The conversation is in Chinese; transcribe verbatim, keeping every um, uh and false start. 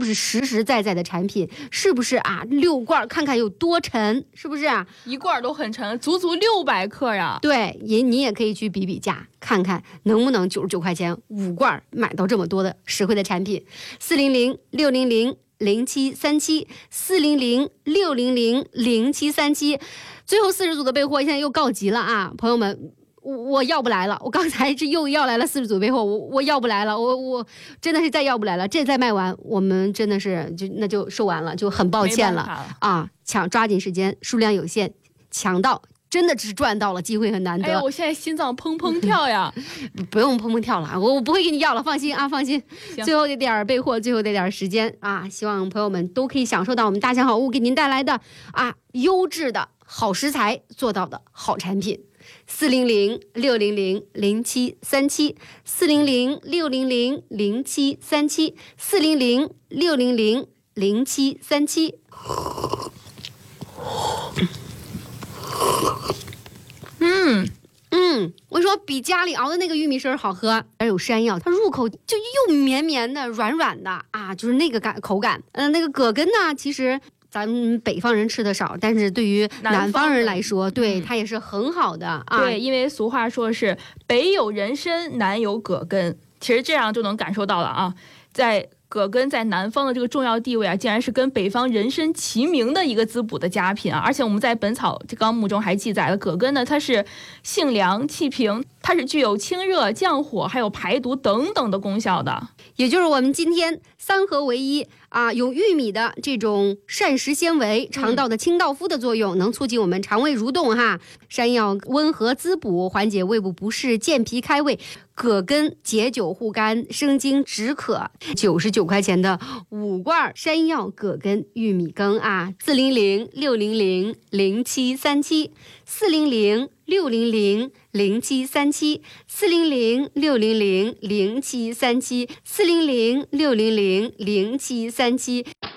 不是实实在在的产品？是不是啊？六罐看看有多沉，是不是啊？ 一罐都很沉，足足六百克呀。 对，也你也可以去比比价，看看能不能九十九块钱五罐买到这么多的实惠的产品。四零零六零零零七三七，四零零六零零零七三七，最后四十组的备货现在又告急了啊，朋友们。我我要不来了，我刚才这又要来了四十组备货，我我要不来了，我我真的是再要不来了，这再卖完，我们真的是就那就售完了，就很抱歉了啊！抢抓紧时间，数量有限，抢到真的只是赚到了，机会很难得。 哎，我现在心脏砰砰跳呀！ 不用砰砰跳了，我我不会给你要了，放心啊，放心。最后这点备货，最后这点时间啊，希望朋友们都可以享受到我们大象好物给您带来的啊优质的好食材做到的好产品。四零零六零零零七三七，四零零六零零零七三七，四零零六零零零七三七。 嗯嗯，我说比家里熬的那个玉米丝好喝，而有山药，它入口就又绵绵的、软软的啊，就是那个感口感。嗯、呃，那个葛根呢，其实。咱们北方人吃的少，但是对于南方人来说，对、嗯、它也是很好的啊。 对，因为俗话说是北有人参，南有葛根，其实这样就能感受到了啊，在葛根在南方的这个重要地位啊，竟然是跟北方人参齐名的一个滋补的佳品啊！而且我们在《本草纲目》中还记载了，葛根呢，它是性凉气平，它是具有清热降火还有排毒等等的功效的。 也就是我们今天三合为一啊，有玉米的这种膳食纤维、肠道的清道夫的作用，嗯、能促进我们肠胃蠕动哈。山药温和滋补，缓解胃部不适，健脾开胃。葛根解酒护肝，生津止渴。九十九块钱的五罐山药葛根玉米羹啊，四零零六零零零七三七，四零零六零零零七三七，四零零六零零零七三七，四零零六零零零七三七。